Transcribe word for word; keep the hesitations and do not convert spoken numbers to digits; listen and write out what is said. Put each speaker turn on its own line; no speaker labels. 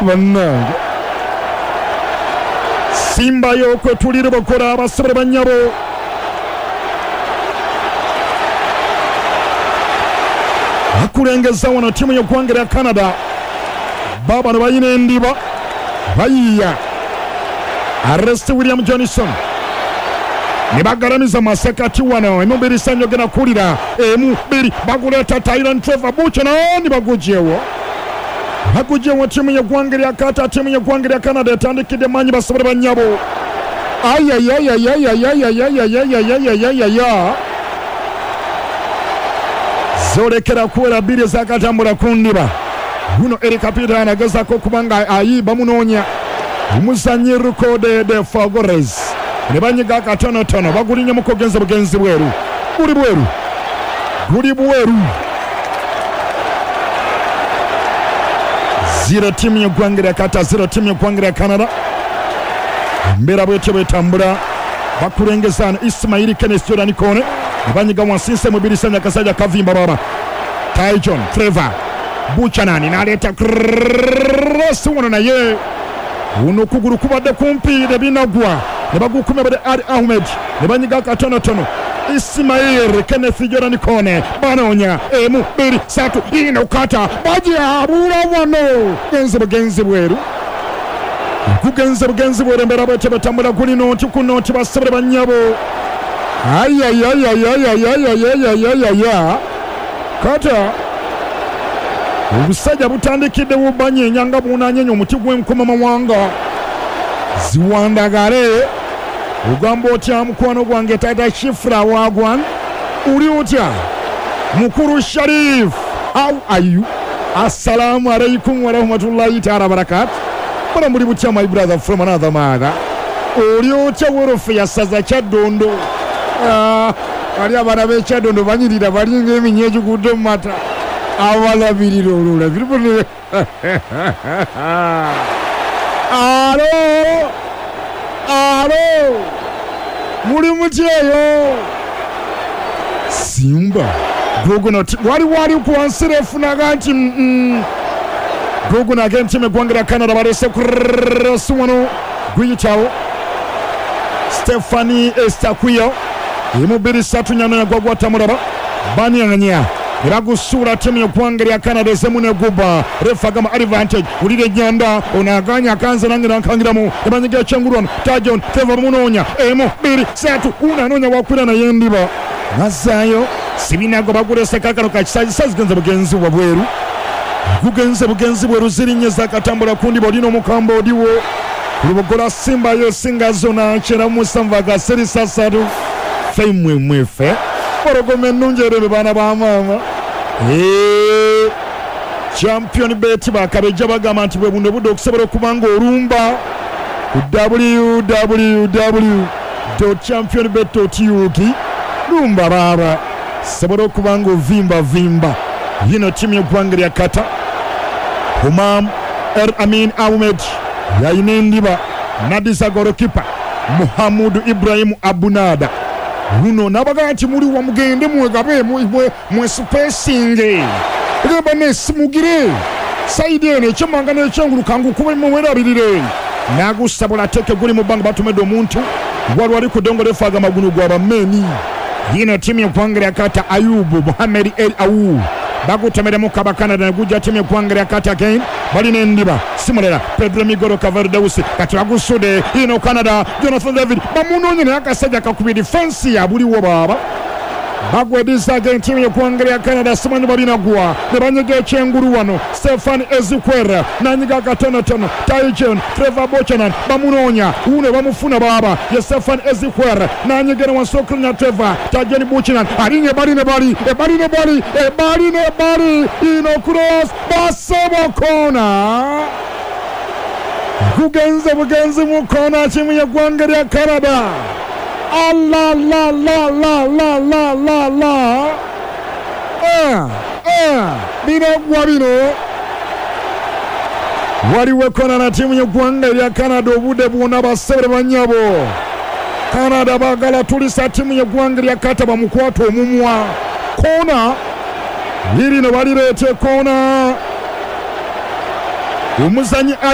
bannange Simba yokwe tulire bakola abasabire banyabo akulengeza wano timu y'eggwanga lya Canada baba no bayina endiba bayiya Arrest William Johnson ne bagaramiza masekati wano emubiri sanyo gena kulira emu biri baguleta Tyron Trevor Buchanan ni bagujewo bagujewo timu y'eggwanga lya Kata timu y'eggwanga lya Canada etandikidde manyi basabire banyabo ayayayayayayayayayayayayayaya zolekera kuwera bbiri zakatambula ku ndiba guno eri kapitaani agezako kubanga ayiba munoonya omuzannyi Rukode de Fagores ne banyiga akatonotono bagulinnya mu kugenza bugenzi bweru guli bweru guli bweru zero timu y'eggwanga lya Kata zero timu y'eggwanga lya Canada mbeera bwetyo bwetambula bakulengezano Ismail Kenneth Jordan Kone ne banyiga wansinse mubiri sanya kasajja kavimba baba Tyron Trevor Buchanan n'aleeta cross wano naye uno kugulu kubadde kumpi ne binagwa ne bagukumya bade Ali Ahmed ne banyiga akatonotono Ismail Kenneth Jordan Kone banoonya emu biri satu ino kata bajaabula wano genze bugenzi bweru kugenze bugenzi bweru embeera bwetyo betambula kuli nooti ku nooti basabire banyabo ayayayayayayayayayayaya kata obusajja butandikidde bubanye enyanga bunanyenya omuti gw'enkoma mawanga ziwandagale ogamba otya mukwano gwange tata Shifra wagwan uli otya mukuru Sharif how are you assalamu alaikum wa rahmatullahi ta'ala barakat bala muri butya my brother from another mother uli otya worofu yasaza Kyaddondo ali abana b'Ekyaddondo banyirira balinga eminyeju kudde mu mata abalabirira olulabiri bone alo alo muli mutyeyo Simba gogono wali wali kuwansira efunaga nti gogono agenti m'eggwanga lya Canada balese cross wano guyitawo Stephanie Estaquio emubiri satu nyano yagwagwa tamuraba banyanya era gusura timu y'eggwanga lya Canada ezemu ne guba refa gama advantage ulire nyanda onaganya kanza nange nankangiramu ebanyiga ekyengulwano Tyron Trevor munoonya emu biri satu unanoonya wakwira naye ndiba nazaayo sibinago bagulese kakano kakisazi sazigenze bugenzi bwa bweru gugenze bugenzi bweru zirinnye zakatambula ku ndiba olina omukambo odiwo lubogola Simba yo singa zona kyera musanva gaseri sasatu femwe mwefe orogome nunjere bana ba mama eh champion bet bakabeja bagamba nti bwe buno budde okusobola okubanga olumba ku w w w dot champion bet dot u k lumba baba sobola okubanga ovimba vimba yino timu y'eggwanga lya Kata Humam Er Amin Ahmed yayina endiba Nadisa gorokipa Muhammadu Ibrahim Abunada uno nabaga nti muri wa mugende mwegabe mwe spacinge gaba nesimugire saidi ene kyamanga n'ekyengulu kangu kuba mwerabirire nagusabula teke guli mu banga batumedde omuntu wali wali ku dongole faga magunu gwa meni yino timu y'eggwanga lya Kata Ayubu Muhammad El Awu bagutemere mu kaba Canada gujja timu y'eggwanga lya Kata again bali n'endiba simulera Pedro Migoro Cavardeusi kati bagusude yino Canada Jonathan David bamunonye n'akasajja kakubye defense ya buliwo baba bagwediza again timu y'eggwanga lya Canada simanyi balinagwa ne banyiga ekyengulu wano Stefan Ezekwera nanyiga akatonotono Tyron Trevor Buchanan bamunoonya uno bamufuna baba ye Stefan Ezekwera nanyiga wansokrina Trevor Tyron Buchanan alinye bali ne bali e bali ne bali e bali ne bali ino cross basebo kona kugenze bugenzi mu kona timu y'eggwanga lya Canada Allah la la la la la la la ah ah bino gwa bino waliwo kona na timu y'eggwanga lya Canada obudde bwonna basabire banyabo Canada bagala tulisa timu y'eggwanga lya Kata bamukwata omumwa kona lirino balireete kona omuzanyi